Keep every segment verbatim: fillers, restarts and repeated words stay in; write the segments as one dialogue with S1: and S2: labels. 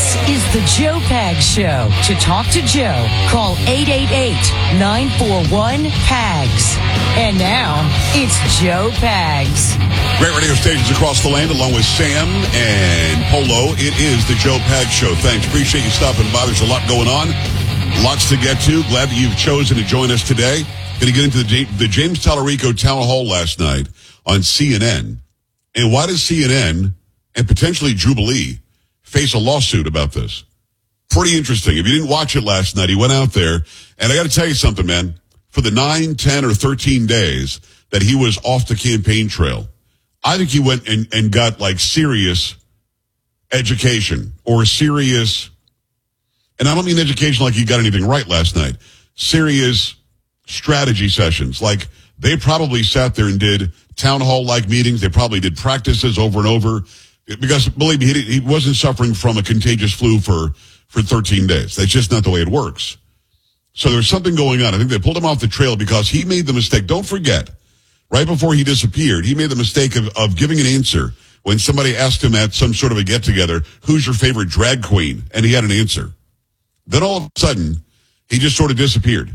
S1: This is the Joe Pags Show. To talk to Joe, call eight eight eight, nine four one, P A G S. And now, it's Joe Pags.
S2: Great radio stations across the land, along with Sam and Polo. It is the Joe Pags Show. Thanks. Appreciate you stopping by. There's a lot going on. Lots to get to. Glad that you've chosen to join us today. Going to get into the, the James Tallarico Town Hall last night on C N N. And why does C N N and potentially Jubilee face a lawsuit about this? Pretty interesting. If you didn't watch it last night, he went out there. And I got to tell you something, man. For the nine, ten, or thirteen days that he was off the campaign trail, I think he went and, and got like serious education or serious, and I don't mean education like he got anything right last night, serious strategy sessions. Like they probably sat there and did town hall-like meetings. They probably did practices over and over because, believe me, he, he wasn't suffering from a contagious flu for, for thirteen days. That's just not the way it works. So there's something going on. I think they pulled him off the trail because he made the mistake. Don't forget, right before he disappeared, he made the mistake of, of giving an answer when somebody asked him at some sort of a get-together, who's your favorite drag queen? And he had an answer. Then all of a sudden, he just sort of disappeared.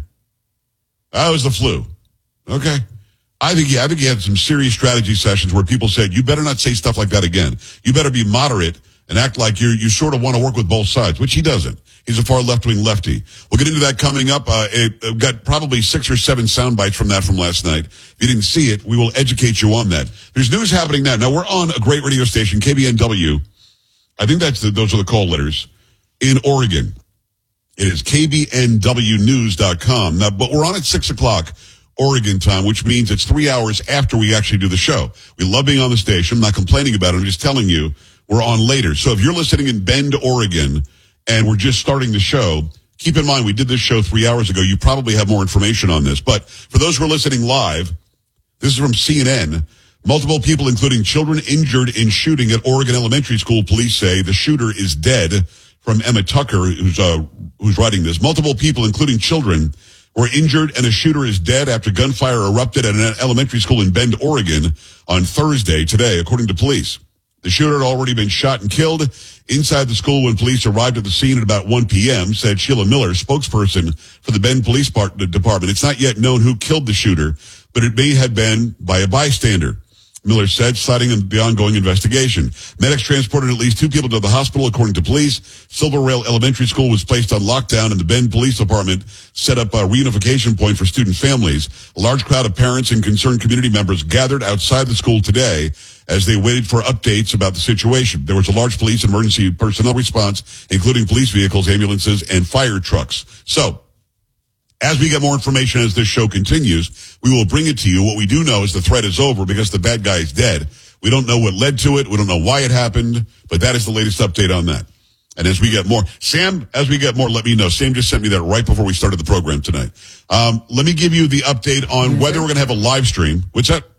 S2: That was the flu. Okay. I think, yeah, I think he had some serious strategy sessions where people said, you better not say stuff like that again. You better be moderate and act like you you sort of want to work with both sides, which he doesn't. He's a far left-wing lefty. We'll get into that coming up. Uh, it, got probably six or seven sound bites from that from last night. If you didn't see it, we will educate you on that. There's news happening now. Now, we're on a great radio station, K B N W. I think that's the, those are the call letters, in Oregon. It is K B N W news dot com. Now, but we're on at six o'clock Oregon time, which means it's three hours after we actually do the show. We love being on the station. I'm not complaining about it. I'm just telling you we're on later. So if you're listening in Bend, Oregon, and we're just starting the show, keep in mind we did this show three hours ago. You probably have more information on this. But for those who are listening live, this is from C N N. Multiple people, including children, injured in shooting at Oregon Elementary School. Police say the shooter is dead. From Emma Tucker, who's uh, who's writing this. Multiple people, including children, were injured, and a shooter is dead after gunfire erupted at an elementary school in Bend, Oregon on Thursday today, according to police. The shooter had already been shot and killed inside the school when police arrived at the scene at about one p.m., said Sheila Miller, spokesperson for the Bend Police Department. It's not yet known who killed the shooter, but it may have been by a bystander, Miller said, citing the ongoing investigation. Medics transported at least two people to the hospital, according to police. Silver Rail Elementary School was placed on lockdown, and the Bend Police Department set up a reunification point for student families. A large crowd of parents and concerned community members gathered outside the school today as they waited for updates about the situation. There was a large police and emergency personnel response, including police vehicles, ambulances, and fire trucks. So, as we get more information as this show continues, we will bring it to you. What we do know is the threat is over because the bad guy is dead. We don't know what led to it. We don't know why it happened, but that is the latest update on that. And as we get more, Sam, as we get more, let me know. Sam just sent me that right before we started the program tonight. Um, let me give you the update on whether we're going to have a live stream. What's that?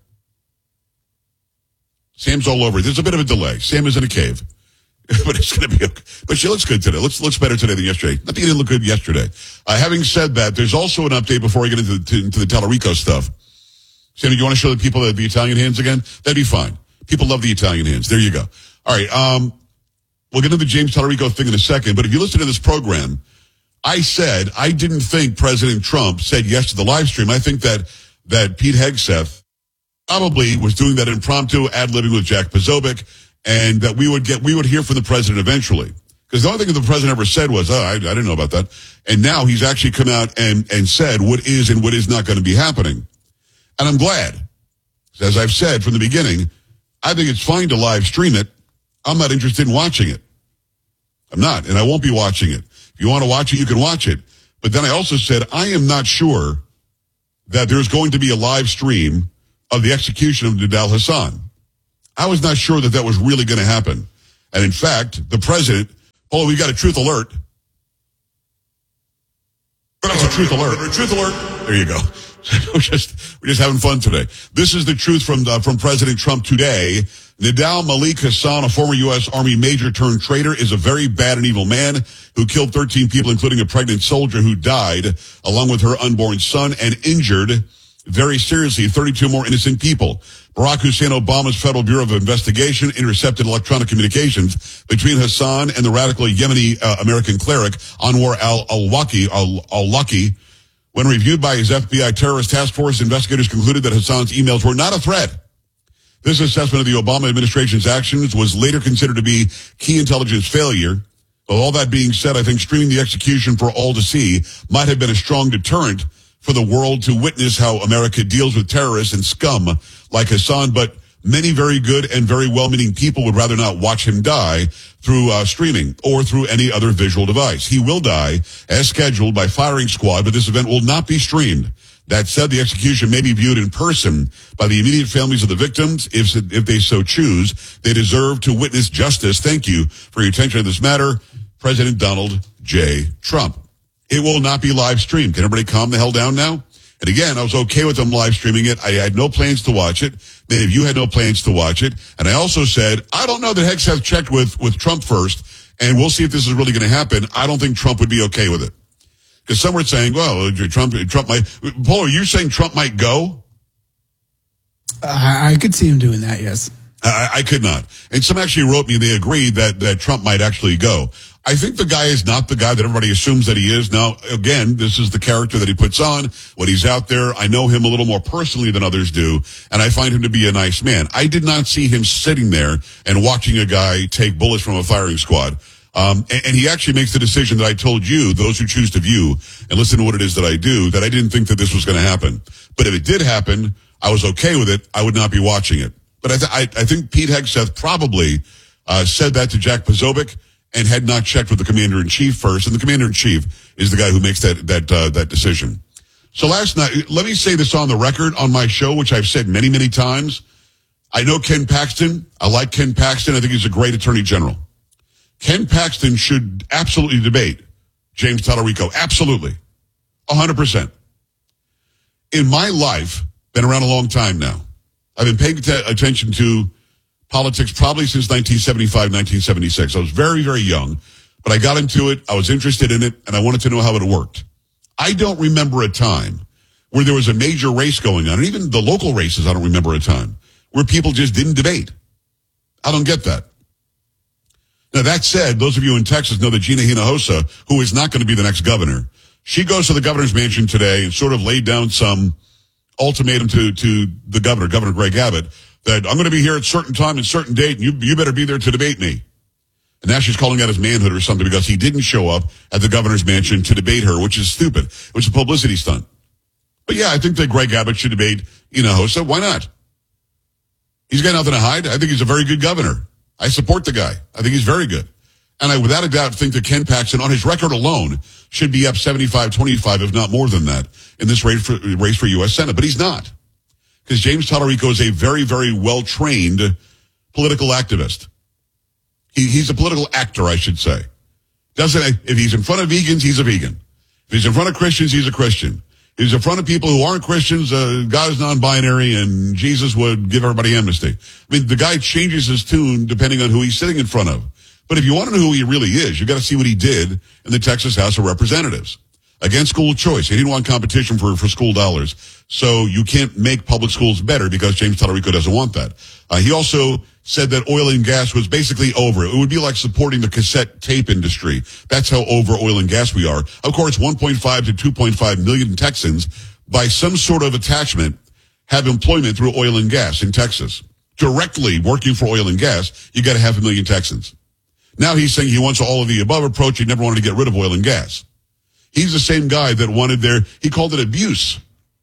S2: Sam's all over. There's a bit of a delay. Sam is in a cave. But it's going to be okay. But she looks good today. Looks looks better today than yesterday. Not that he didn't look good yesterday. Uh, having said that, there's also an update before we get into the, to, into the Tallarico stuff. Sammy, do you want to show the people the, the Italian hands again? That'd be fine. People love the Italian hands. There you go. All right. Um, we'll get into the James Tallarico thing in a second. But if you listen to this program, I said I didn't think President Trump said yes to the live stream. I think that that Pete Hegseth probably was doing that impromptu ad-libbing with Jack Posobiec, and that we would get, we would hear from the president eventually. Because the only thing that the president ever said was, oh, I, I didn't know about that. And now he's actually come out and, and said what is and what is not going to be happening. And I'm glad. As I've said from the beginning, I think it's fine to live stream it. I'm not interested in watching it. I'm not, and I won't be watching it. If you want to watch it, you can watch it. But then I also said, I am not sure that there's going to be a live stream of the execution of Nidal Hasan. I was not sure that that was really going to happen. And in fact, the president, oh, we got a truth alert. That's a truth alert. Truth alert. There you go. we're just we're just having fun today. This is the truth from uh, from President Trump today. Nidal Malik Hasan, a former U S Army major turned traitor, is a very bad and evil man who killed thirteen people, including a pregnant soldier who died, along with her unborn son, and injured very seriously thirty-two more innocent people. Barack Hussein Obama's Federal Bureau of Investigation intercepted electronic communications between Hassan and the radical Yemeni uh, American cleric Anwar al-Awlaki. Al-Awlaki. When reviewed by his F B I terrorist task force, investigators concluded that Hassan's emails were not a threat. This assessment of the Obama administration's actions was later considered to be key intelligence failure. With all that being said, I think streaming the execution for all to see might have been a strong deterrent for the world to witness how America deals with terrorists and scum like Hassan, but many very good and very well-meaning people would rather not watch him die through uh, streaming or through any other visual device. He will die as scheduled by firing squad, but this event will not be streamed. That said, the execution may be viewed in person by the immediate families of the victims if, if they so choose. They deserve to witness justice. Thank you for your attention to this matter, President Donald J. Trump. It will not be live streamed. Can everybody calm the hell down now? And again, I was okay with them live streaming it. I had no plans to watch it. Many of you had no plans to watch it. And I also said, I don't know that Hex has checked with, with Trump first, and we'll see if this is really going to happen. I don't think Trump would be okay with it. Because some were saying, well, Trump, Trump might, Paul, are you saying Trump might go?
S3: I, I could see him doing that, yes.
S2: I, I could not. And some actually wrote me, they agreed that, that Trump might actually go. I think the guy is not the guy that everybody assumes that he is. Now, again, this is the character that he puts on when he's out there. I know him a little more personally than others do, and I find him to be a nice man. I did not see him sitting there and watching a guy take bullets from a firing squad. Um, and, and he actually makes the decision that I told you, those who choose to view and listen to what it is that I do, that I didn't think that this was going to happen. But if it did happen, I was okay with it. I would not be watching it. But I, th- I, I think Pete Hegseth probably uh, said that to Jack Posobiec and had not checked with the commander-in-chief first. And the commander-in-chief is the guy who makes that that uh, that decision. So last night, let me say this on the record on my show, which I've said many, many times. I know Ken Paxton. I like Ken Paxton. I think he's a great attorney general. Ken Paxton should absolutely debate James Tallarico. Absolutely. one hundred percent. In my life, been around a long time now. I've been paying t- attention to politics probably since nineteen seventy-five, nineteen seventy-six. I was very, very young, but I got into it. I was interested in it, and I wanted to know how it worked. I don't remember a time where there was a major race going on, and even the local races, I don't remember a time where people just didn't debate. I don't get that. Now, that said, those of you in Texas know that Gina Hinojosa, who is not going to be the next governor, she goes to the governor's mansion today and sort of laid down some ultimatum to, to the governor, Governor Greg Abbott, that I'm going to be here at certain time and certain date, and you, you better be there to debate me. And now she's calling out his manhood or something because he didn't show up at the governor's mansion to debate her, which is stupid. It was a publicity stunt. But yeah, I think that Greg Abbott should debate Hinojosa. Why not? He's got nothing to hide. I think he's a very good governor. I support the guy. I think he's very good. And I, without a doubt, think that Ken Paxton, on his record alone, should be up seventy-five twenty-five, if not more than that, in this race for, race for U S Senate. But he's not. Because James Tallarico is a very, very well-trained political activist. He, he's a political actor, I should say. Doesn't, if he's in front of vegans, he's a vegan. If he's in front of Christians, he's a Christian. If he's in front of people who aren't Christians, uh, God is non-binary, and Jesus would give everybody amnesty. I mean, the guy changes his tune depending on who he's sitting in front of. But if you want to know who he really is, you got to see what he did in the Texas House of Representatives against school choice. He didn't want competition for, for school dollars. So you can't make public schools better because James Tallarico doesn't want that. Uh, he also said that oil and gas was basically over. It would be like supporting the cassette tape industry. That's how over oil and gas we are. Of course, one point five to two point five million Texans, by some sort of attachment, have employment through oil and gas in Texas. Directly working for oil and gas, you got a half a million Texans. Now he's saying he wants all of the above approach. He never wanted to get rid of oil and gas. He's the same guy that wanted their, he called it abuse.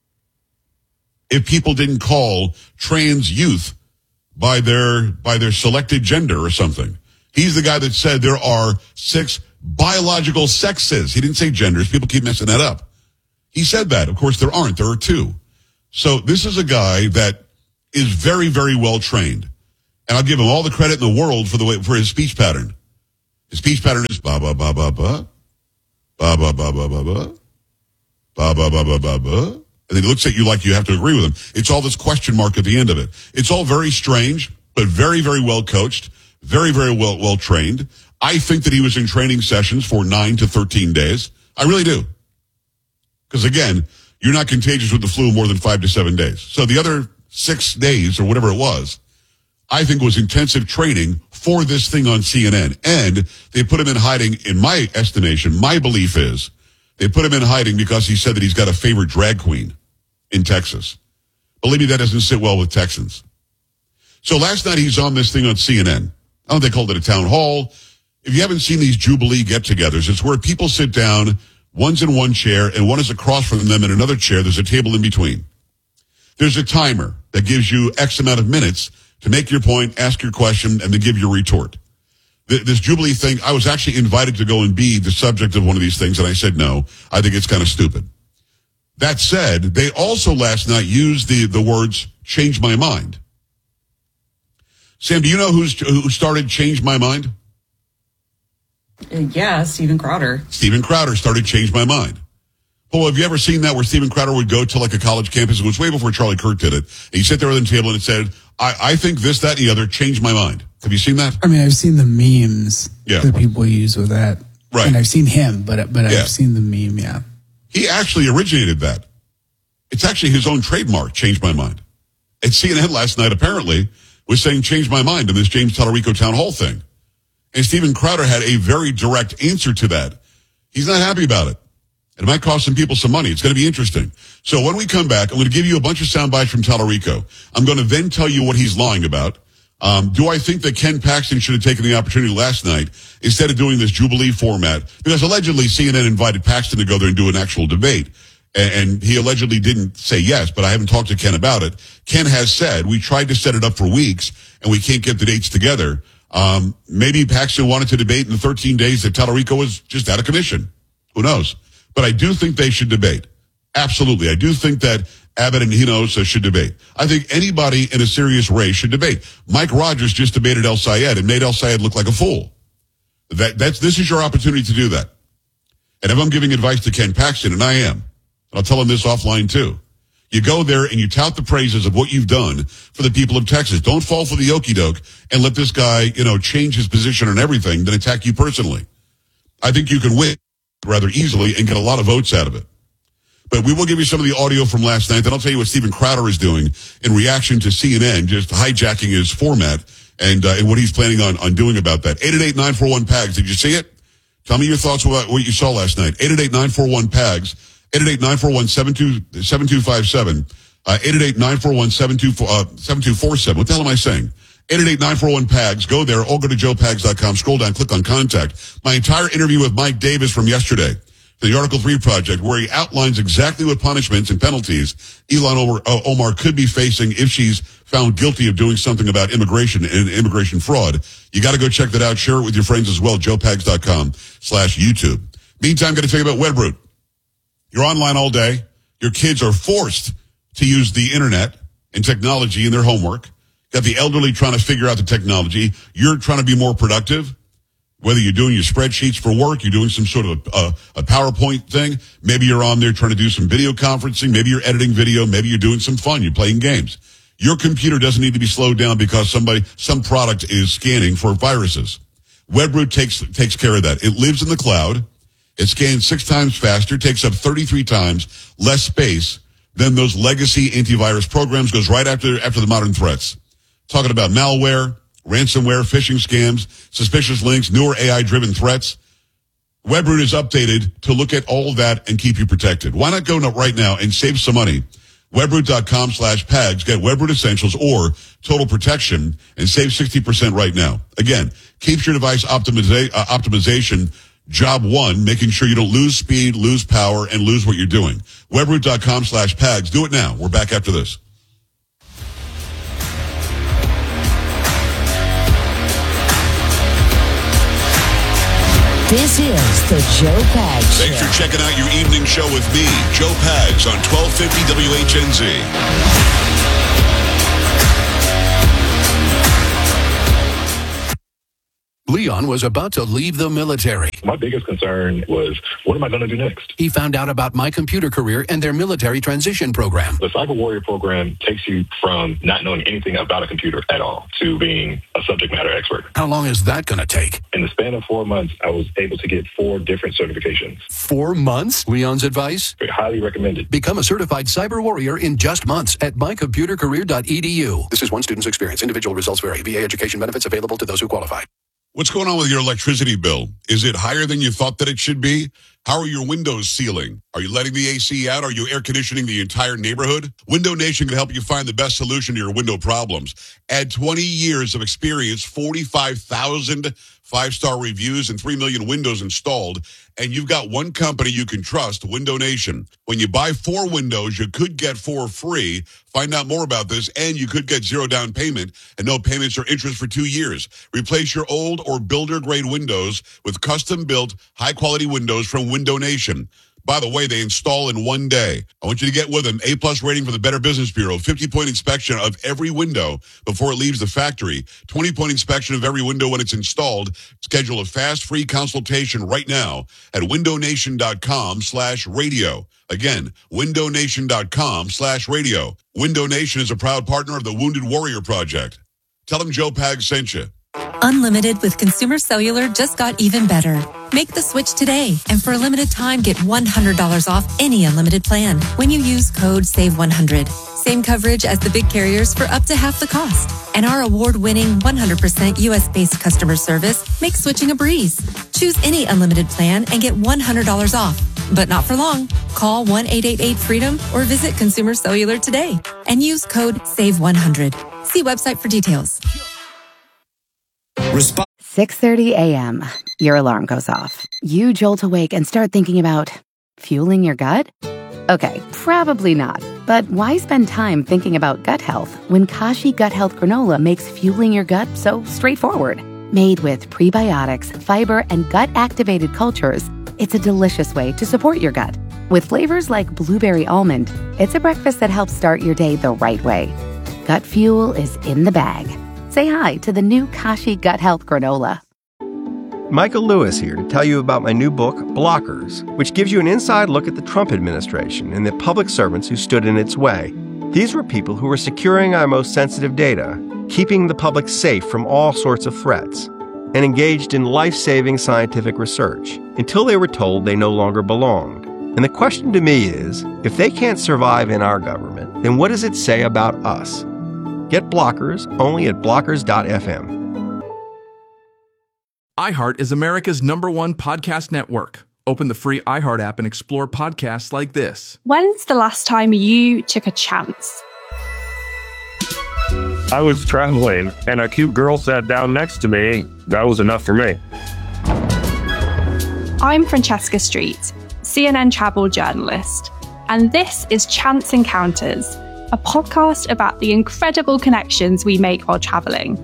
S2: If people didn't call trans youth by their, by their selected gender or something. He's the guy that said there are six biological sexes. He didn't say genders. People keep messing that up. He said that. Of course, there aren't. There are two. So this is a guy that is very, very well trained. And I'll give him all the credit in the world for the way, for his speech pattern. His speech pattern is ba ba ba ba ba, ba ba ba ba ba ba, ba ba ba ba ba ba. And then he looks at you like you have to agree with him. It's all this question mark at the end of it. It's all very strange, but very, very well coached, very, very well well trained. I think that he was in training sessions for nine to thirteen days. I really do. Because again, you're not contagious with the flu more than five to seven days. So the other six days or whatever it was, I think was intensive training for this thing on C N N. And they put him in hiding, in my estimation. My belief is they put him in hiding because he said that he's got a favorite drag queen in Texas. Believe me, that doesn't sit well with Texans. So last night he's on this thing on C N N. I don't know, they called it a town hall. If you haven't seen these Jubilee get-togethers, it's where people sit down, one's in one chair, and one is across from them in another chair. There's a table in between. There's a timer that gives you X amount of minutes to make your point, ask your question, and then give your retort. This Jubilee thing, I was actually invited to go and be the subject of one of these things, and I said no. I think it's kind of stupid. That said, they also last night used the, the words, change my mind. Sam, do you know who's, who started Change My Mind?
S3: Yeah, Steven Crowder.
S2: Steven Crowder started Change My Mind. Well, have you ever seen that where Steven Crowder would go to like a college campus? It was way before Charlie Kirk did it. And he'd sit there at the table and it said, I, I think this, that, and the other, change my mind. Have you seen that?
S4: I mean, I've seen the memes
S2: yeah.
S4: that people use with that.
S2: Right.
S4: And I've seen him, but but
S2: yeah.
S4: I've seen the meme, yeah.
S2: He actually originated that. It's actually his own trademark, change my mind. And C N N last night apparently was saying change my mind in this James Tallarico town hall thing. And Steven Crowder had a very direct answer to that. He's not happy about it. It might cost some people some money. It's going to be interesting. So when we come back, I'm going to give you a bunch of sound bites from Tallarico. I'm going to then tell you what he's lying about. Um, do I think that Ken Paxton should have taken the opportunity last night instead of doing this Jubilee format? Because allegedly C N N invited Paxton to go there and do an actual debate. And he allegedly didn't say yes, but I haven't talked to Ken about it. Ken has said, we tried to set it up for weeks, and we can't get the dates together. Um, maybe Paxton wanted to debate in the thirteen days that Tallarico was just out of commission. Who knows? But I do think they should debate. Absolutely. I do think that Abbott and Hinojosa should debate. I think anybody in a serious race should debate. Mike Rogers just debated El Sayed and made El Sayed look like a fool. That, that's, this is your opportunity to do that. And if I'm giving advice to Ken Paxton, and I am, I'll tell him this offline too. You go there and you tout the praises of what you've done for the people of Texas. Don't fall for the okie doke and let this guy, you know, change his position on everything, then attack you personally. I think you can win rather easily and get a lot of votes out of it. But we will give you some of the audio from last night. Then I'll tell you what Steven Crowder is doing in reaction to C N N just hijacking his format and, uh, and what he's planning on, on doing about that. eight eight eight, nine four one, P A G S. Did you see it? Tell me your thoughts about what you saw last night. eight eight eight, nine four one, P A G S. eight eight eight, nine four one, seven two five seven. Uh, eight eight eight, nine four one, seven two four seven. What the hell am I saying? eight eight eight, nine four one, P A G S. Go there or go to joe pags dot com. Scroll down, click on contact. My entire interview with Mike Davis from yesterday, the Article three Project, where he outlines exactly what punishments and penalties Ilhan Omar, uh, Omar could be facing if she's found guilty of doing something about immigration and immigration fraud. You got to go check that out. Share it with your friends as well. joe pags dot com slash YouTube. Meantime, got to tell you about Webroot. You're online all day. Your kids are forced to use the internet and technology in their homework. Got the elderly trying to figure out the technology. You're trying to be more productive. Whether you're doing your spreadsheets for work, you're doing some sort of a, a PowerPoint thing. Maybe you're on there trying to do some video conferencing. Maybe you're editing video. Maybe you're doing some fun. You're playing games. Your computer doesn't need to be slowed down because somebody, some product is scanning for viruses. Webroot takes, takes care of that. It lives in the cloud. It scans six times faster, takes up thirty-three times less space than those legacy antivirus programs, goes right after, after the modern threats. Talking about malware, ransomware, phishing scams, suspicious links, newer A I-driven threats. Webroot is updated to look at all of that and keep you protected. Why not go right now and save some money? Webroot dot com slash P A G S. Get Webroot Essentials or Total Protection and save sixty percent right now. Again, keeps your device optimiza- uh, optimization job one, making sure you don't lose speed, lose power, and lose what you're doing. Webroot dot com slash P A G S. Do it now. We're back after this.
S1: This is the Joe Pags Show.
S2: Thanks for checking out your evening show with me, Joe Pags, on twelve fifty W H N Z.
S3: Leon was about to leave the military.
S5: My biggest concern was, what am I going to do next?
S3: He found out about My Computer Career and their military transition program.
S5: The Cyber Warrior program takes you from not knowing anything about a computer at all to being a subject matter expert.
S3: How long is that going to take?
S5: In the span of four months, I was able to get four different certifications.
S3: Four months? Leon's advice?
S5: Highly recommended.
S3: Become a certified cyber warrior in just months at my computer career dot e d u. This is one student's experience. Individual results vary. V A education benefits available to those who qualify.
S2: What's going on with your electricity bill? Is it higher than you thought that it should be? How are your windows sealing? Are you letting the A C out? Are you air conditioning the entire neighborhood? Window Nation can help you find the best solution to your window problems. Add twenty years of experience, forty-five thousand five-star reviews, and three million windows installed, and you've got one company you can trust, Window Nation. When you buy four windows, you could get four free. Find out more about this, and you could get zero down payment and no payments or interest for two years. Replace your old or builder-grade windows with custom-built, high-quality windows from Window Nation. By the way, they install in one day. I want you to get with them. A-plus rating from the Better Business Bureau. fifty-point inspection of every window before it leaves the factory. twenty-point inspection of every window when it's installed. Schedule a fast, free consultation right now at windownation.com slash radio. Again, windownation.com slash radio. Window Nation is a proud partner of the Wounded Warrior Project. Tell them Joe Pag sent you.
S6: Unlimited with Consumer Cellular just got even better. Make the switch today, and for a limited time, get one hundred dollars off any unlimited plan when you use code save one hundred. Same coverage as the big carriers for up to half the cost. And our award-winning one hundred percent U S-based customer service makes switching a breeze. Choose any unlimited plan and get one hundred dollars off. But not for long. Call one eight eight eight freedom or visit Consumer Cellular today and use code save one hundred. See website for details.
S7: six thirty a.m. Your alarm goes off. You jolt awake and start thinking about fueling your gut? Okay, probably not. But why spend time thinking about gut health when Kashi Gut Health Granola makes fueling your gut so straightforward? Made with prebiotics, fiber, and gut-activated cultures, it's a delicious way to support your gut. With flavors like blueberry almond, it's a breakfast that helps start your day the right way. Gut fuel is in the bag. Say hi to the new Kashi Gut Health Granola.
S8: Michael Lewis here to tell you about my new book, Blockers, which gives you an inside look at the Trump administration and the public servants who stood in its way. These were people who were securing our most sensitive data, keeping the public safe from all sorts of threats, and engaged in life-saving scientific research until they were told they no longer belonged. And the question to me is, if they can't survive in our government, then what does it say about us? Get Blockers only at blockers dot f m.
S9: iHeart is America's number one podcast network. Open the free iHeart app and explore podcasts like this.
S10: When's the last time you took a chance?
S11: I was traveling and a cute girl sat down next to me. That was enough for me.
S10: I'm Francesca Street, C N N travel journalist, and this is Chance Encounters, a podcast about the incredible connections we make while traveling.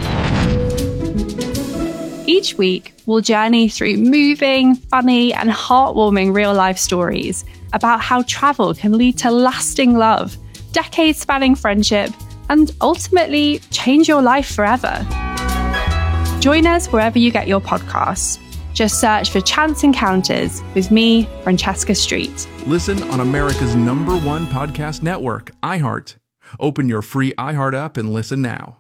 S10: Each week, we'll journey through moving, funny, and heartwarming real-life stories about how travel can lead to lasting love, decades-spanning friendship, and ultimately change your life forever. Join us wherever you get your podcasts. Just search for Chance Encounters with me, Francesca Street.
S9: Listen on America's number one podcast network, iHeart. Open your free iHeart app and listen now.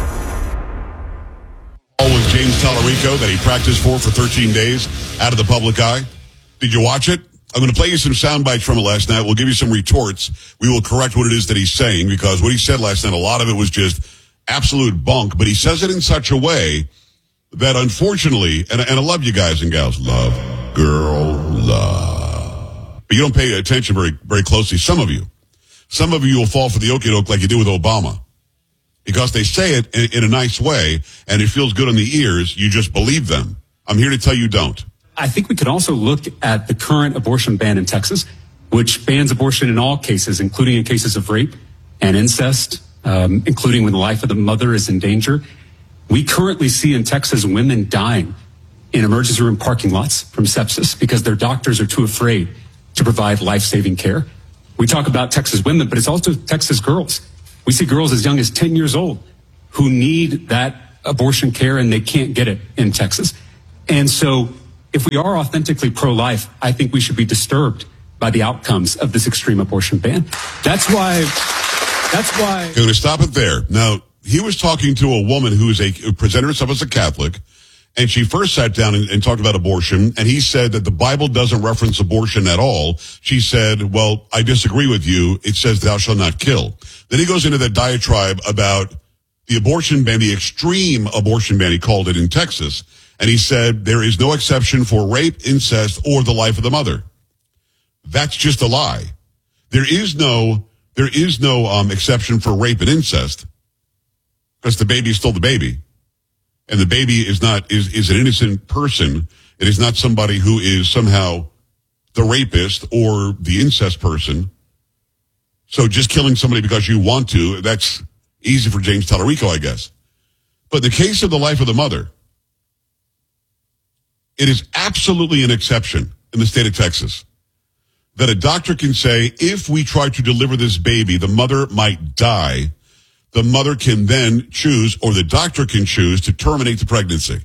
S2: With James Tallarico that he practiced for for thirteen days out of the public eye. Did you watch it? I'm going to play you some sound bites from it last night. We'll give you some retorts. We will correct what it is that he's saying, because what he said last night, a lot of it was just absolute bunk, but he says it in such a way that unfortunately, and, and I love you guys and gals, love, girl, love. But you don't pay attention very, very closely. Some of you, some of you will fall for the okie doke like you did with Obama. Because they say it in, in a nice way, and it feels good on the ears, you just believe them. I'm here to tell you don't.
S12: I think we could also look at the current abortion ban in Texas, which bans abortion in all cases, including in cases of rape and incest, um, including when the life of the mother is in danger. We currently see in Texas women dying in emergency room parking lots from sepsis because their doctors are too afraid to provide life-saving care. We talk about Texas women, but it's also Texas girls. We see girls as young as ten years old who need that abortion care and they can't get it in Texas. And so if we are authentically pro-life, I think we should be disturbed by the outcomes of this extreme abortion ban. That's why, that's why.
S2: I'm going to stop it there. Now, he was talking to a woman who is a, who presented herself as a Catholic, and she first sat down and, and talked about abortion, and he said that the Bible doesn't reference abortion at all. She said, well, I disagree with you. It says thou shalt not kill. Then he goes into that diatribe about the abortion ban, the extreme abortion ban, he called it, in Texas. And he said there is no exception for rape, incest, or the life of the mother. That's just a lie. There is no, there is no um, exception for rape and incest, because the baby is still the baby. And the baby is not, is, is an innocent person. It is not somebody who is somehow the rapist or the incest person. So just killing somebody because you want to, that's easy for James Tallarico, I guess. But in the case of the life of the mother, it is absolutely an exception in the state of Texas that a doctor can say, if we try to deliver this baby, the mother might die. The mother can then choose, or the doctor can choose, to terminate the pregnancy.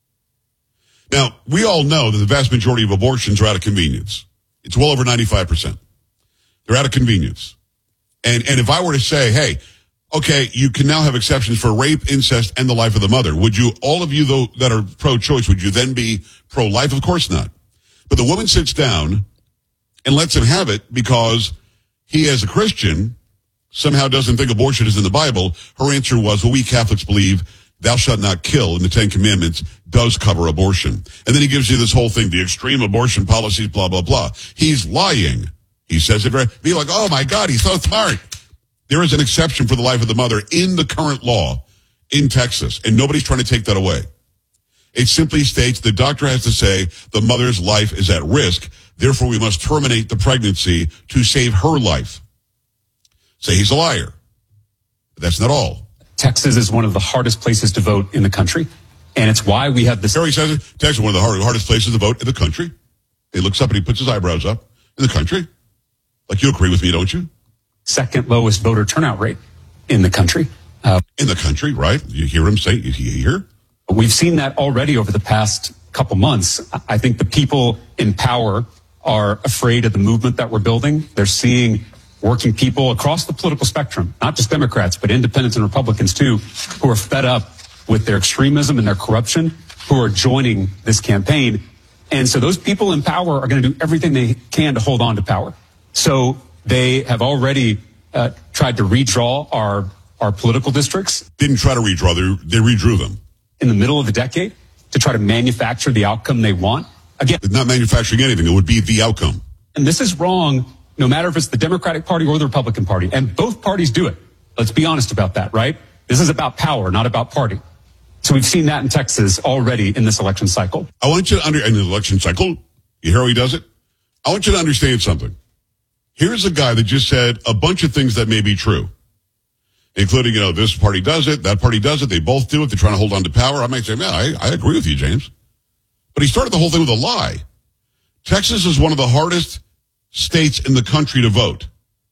S2: Now, we all know that the vast majority of abortions are out of convenience. It's well over ninety-five percent. They're out of convenience. And, and if I were to say, hey, okay, you can now have exceptions for rape, incest, and the life of the mother, would you, all of you though that are pro-choice, would you then be pro-life? Of course not. But the woman sits down and lets him have it because he, as a Christian, somehow doesn't think abortion is in the Bible. Her answer was, well, we Catholics believe thou shalt not kill in the Ten Commandments does cover abortion. And then he gives you this whole thing, the extreme abortion policies, blah, blah, blah. He's lying. He says it very, be like, oh my God, he's so smart. There is an exception for the life of the mother in the current law in Texas, and nobody's trying to take that away. It simply states the doctor has to say the mother's life is at risk, therefore we must terminate the pregnancy to save her life. Say he's a liar. But that's not all.
S12: Texas is one of the hardest places to vote in the country, and it's why we have this.
S2: Harry says it. Texas is one of the hard, hardest places to vote in the country. He looks up and he puts his eyebrows up. In the country. Like, you agree with me, don't you?
S12: Second lowest voter turnout rate in the country. Uh,
S2: in the country, right? You hear him say, you hear?
S12: We've seen that already over the past couple months. I think the people in power are afraid of the movement that we're building. They're seeing working people across the political spectrum, not just Democrats, but independents and Republicans too, who are fed up with their extremism and their corruption, who are joining this campaign. And so those people in power are going to do everything they can to hold on to power. So they have already uh, tried to redraw our, our political districts.
S2: Didn't try to redraw, they, they redrew them.
S12: In the middle of the decade to try to manufacture the outcome they want. Again,
S2: not manufacturing anything, it would be the outcome.
S12: And this is wrong, no matter if it's the Democratic Party or the Republican Party. And both parties do it. Let's be honest about that, right? This is about power, not about party. So we've seen that in Texas already in this election cycle.
S2: I want you to under, in the election cycle, you hear how he does it? I want you to understand something. Here's a guy that just said a bunch of things that may be true, including, you know, this party does it, that party does it, they both do it, they're trying to hold on to power. I might say, man, I, I agree with you, James. But he started the whole thing with a lie. Texas is one of the hardest states in the country to vote.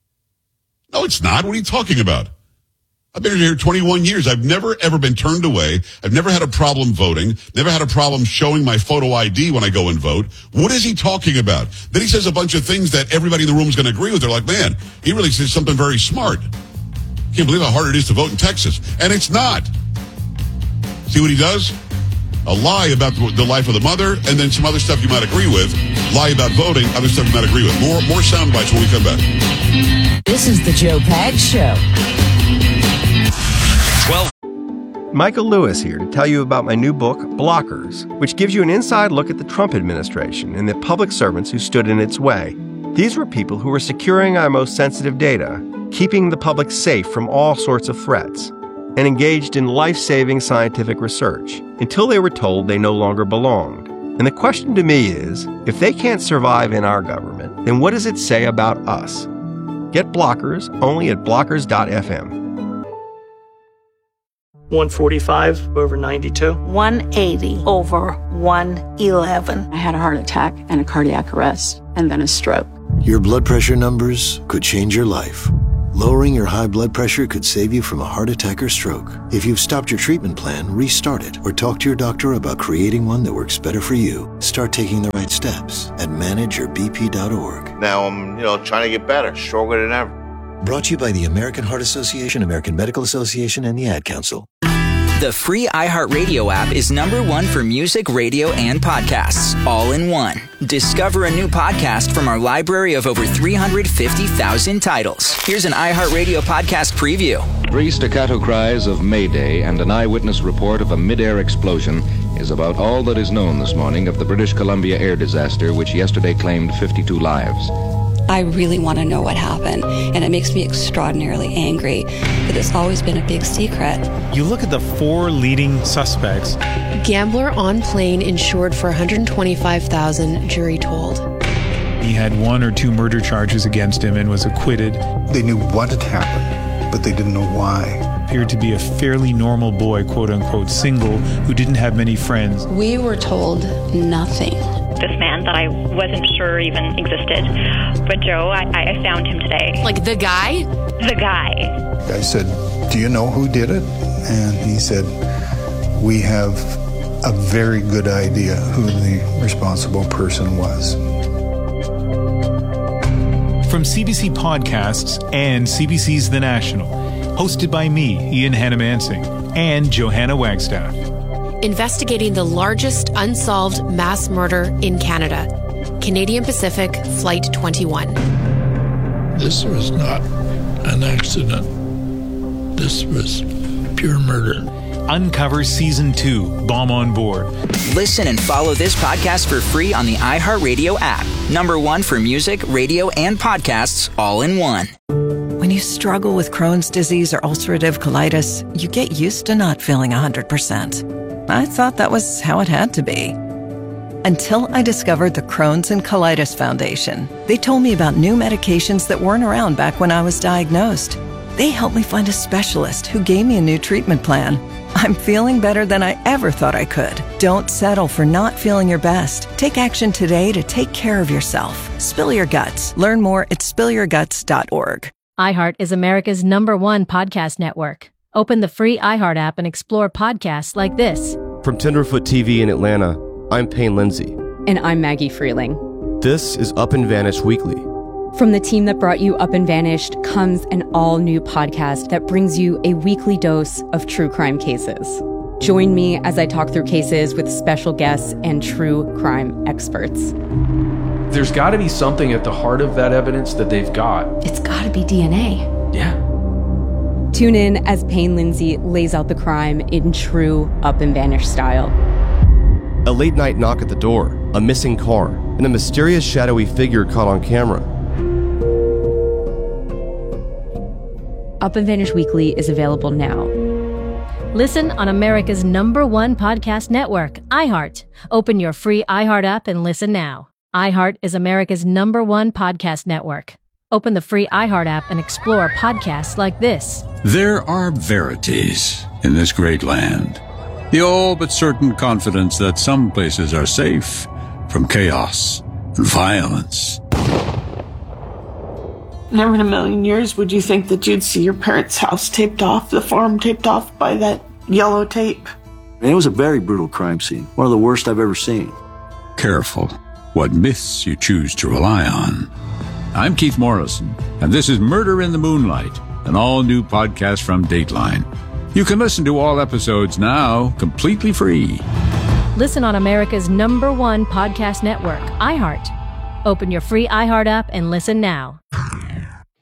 S2: No, it's not. What are you talking about? I've been here twenty-one years. I've never, ever been turned away. I've never had a problem voting. Never had a problem showing my photo I D when I go and vote. What is he talking about? Then he says a bunch of things that everybody in the room is going to agree with. They're like, man, he really says something very smart. Can't believe how hard it is to vote in Texas. And it's not. See what he does? A lie about the life of the mother, and then some other stuff you might agree with. Lie about voting, other stuff you might agree with. More, more sound bites when we come back.
S1: This is the Joe Pags Show.
S8: twelve. Michael Lewis here to tell you about my new book, Blockers, which gives you an inside look at the Trump administration and the public servants who stood in its way. These were people who were securing our most sensitive data, keeping the public safe from all sorts of threats, and engaged in life-saving scientific research until they were told they no longer belonged. And the question to me is, if they can't survive in our government, then what does it say about us? Get Blockers only at blockers dot f m.
S13: one forty-five over ninety-two.
S14: one eighty over one eleven.
S15: I had a heart attack and a cardiac arrest, and then a stroke.
S16: Your blood pressure numbers could change your life.
S15: Lowering your high blood pressure could save you from a heart attack or stroke. If you've stopped your treatment plan, restart it or talk to your doctor about creating one that works better for you. Start taking the right steps at manage your b p dot org.
S16: Now I'm, you know, trying to get better, stronger than ever.
S15: Brought to you by the American Heart Association, American Medical Association, and the Ad Council.
S17: The free iHeartRadio app is number one for music, radio, and podcasts, all in one. Discover a new podcast from our library of over three hundred fifty thousand titles. Here's an iHeartRadio podcast preview.
S18: Three staccato cries of Mayday and an eyewitness report of a mid-air explosion is about all that is known this morning of the British Columbia air disaster, which yesterday claimed fifty-two lives.
S19: I really want to know what happened, and it makes me extraordinarily angry that it's always been a big secret.
S20: You look at the four leading suspects.
S21: Gambler on plane insured for one hundred twenty-five thousand dollars, jury told.
S20: He had one or two murder charges against him and was acquitted.
S22: They knew what had happened, but they didn't know why.
S20: Appeared to be a fairly normal boy, quote unquote, single, who didn't have many friends.
S19: We were told nothing.
S23: This man that I wasn't sure even existed. But Joe, I, I found him today.
S21: Like the guy?
S23: The guy.
S22: I said, do you know who did it? And he said, we have a very good idea who the responsible person was.
S20: From C B C Podcasts and C B C's The National, hosted by me, Ian Hannamansing, and Johanna Wagstaff.
S21: Investigating the largest unsolved mass murder in Canada. Canadian Pacific Flight twenty-one.
S24: This was not an accident. This was pure murder.
S20: Uncover Season two, Bomb on Board.
S17: Listen and follow this podcast for free on the iHeartRadio app. Number one for music, radio, and podcasts, all in one.
S25: When you struggle with Crohn's disease or ulcerative colitis, you get used to not feeling one hundred percent. I thought that was how it had to be. Until I discovered the Crohn's and Colitis Foundation. They told me about new medications that weren't around back when I was diagnosed. They helped me find a specialist who gave me a new treatment plan. I'm feeling better than I ever thought I could. Don't settle for not feeling your best. Take action today to take care of yourself. Spill your guts. Learn more at spill your guts dot org.
S26: iHeart is America's number one podcast network. Open the free iHeart app and explore podcasts like this.
S8: From Tenderfoot T V in Atlanta, I'm Payne Lindsay.
S27: And I'm Maggie Freeling.
S8: This is Up and Vanished Weekly.
S27: From the team that brought you Up and Vanished comes an all-new podcast that brings you a weekly dose of true crime cases. Join me as I talk through cases with special guests and true crime experts.
S9: There's got to be something at the heart of that evidence that they've got.
S27: It's got to be D N A.
S9: Yeah.
S27: Tune in as Payne Lindsay lays out the crime in true Up and Vanished style.
S8: A late-night knock at the door, a missing car, and a mysterious shadowy figure caught on camera.
S27: Up and Vanished Weekly is available now.
S26: Listen on America's number one podcast network, iHeart. Open your free iHeart app and listen now. iHeart is America's number one podcast network. Open the free iHeart app and explore podcasts like this.
S28: There are verities in this great land. The all but certain confidence that some places are safe from chaos and violence.
S29: Never in a million years would you think that you'd see your parents' house taped off, the farm taped off by that yellow tape.
S30: It was a very brutal crime scene, one of the worst I've ever seen.
S28: Careful what myths you choose to rely on. I'm Keith Morrison, and this is Murder in the Moonlight, an all-new podcast from Dateline. You can listen to all episodes now, completely free.
S26: Listen on America's number one podcast network, iHeart. Open your free iHeart app and listen now.